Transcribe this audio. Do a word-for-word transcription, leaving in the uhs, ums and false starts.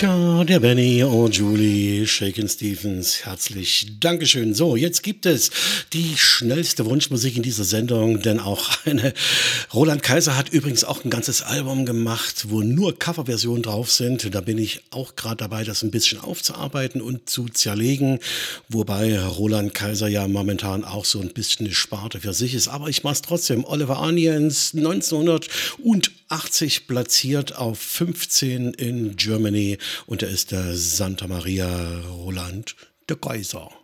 Tja, der Benny und Julie, Shakin' Stevens, herzlich Dankeschön. So, jetzt gibt es die schnellste Wunschmusik in dieser Sendung, denn auch eine Roland Kaiser hat übrigens auch ein ganzes Album gemacht, wo nur Coverversionen drauf sind. Da bin ich auch gerade dabei, das ein bisschen aufzuarbeiten und zu zerlegen, wobei Roland Kaiser ja momentan auch so ein bisschen eine Sparte für sich ist. Aber ich mache es trotzdem. Oliver Onions, neunzehnhundertachtzig platziert auf fünfzehn in Germany. Und er ist der Santa Maria Roland de Kaiser.